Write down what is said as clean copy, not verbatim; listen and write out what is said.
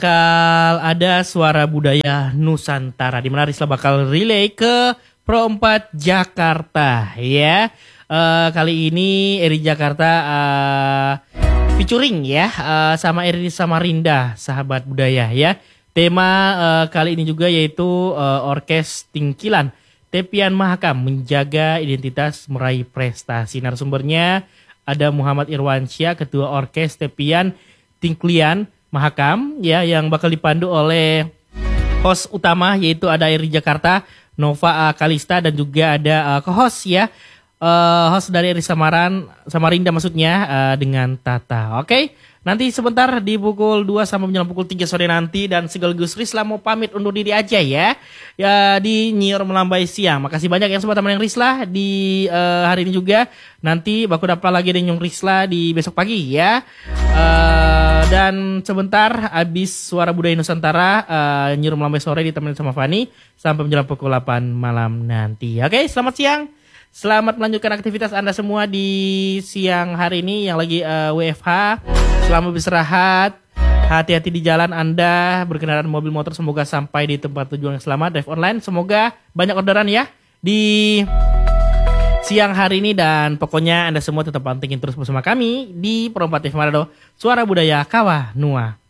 bakal ada suara budaya Nusantara, di mana Risla bakal relay ke Pro 4 Jakarta ya. Kali ini Eri Jakarta featuring ya sama Eri Samarinda, sahabat budaya ya. Tema kali ini juga yaitu Orkes Tingkilan Tepian Mahakam menjaga identitas meraih prestasi. Narasumbernya ada Muhammad Irwansyah, Ketua Orkes Tepian Tingklian Mahakam ya, yang bakal dipandu oleh host utama yaitu ada Eri Jakarta, Nova Kalista, dan juga ada co-host ya, host dari Eri Samarinda maksudnya, dengan Tata. Oke, nanti sebentar di pukul 2 sampai menjelang pukul 3 sore nanti, dan sekaligus Risla mau pamit undur diri aja ya di Nyiur Melambai Siang. Makasih banyak yang sempat teman yang Risla di hari ini juga. Nanti baku dapat lagi dengan Risla di besok pagi ya. Dan sebentar abis Suara Budaya Nusantara, Nyiur Melambai sore ditemenin sama Fani sampai menjelang pukul 8 malam nanti. Oke, selamat siang. Selamat melanjutkan aktivitas Anda semua di siang hari ini yang lagi WFH. Selamat beristirahat. Hati-hati di jalan Anda berkendaraan mobil motor. Semoga sampai di tempat tujuan yang selamat. Drive online. Semoga banyak orderan ya di siang hari ini. Dan pokoknya Anda semua tetap pantengin terus bersama kami di Pro 4 TV Manado, Suara Budaya Kawa Nua.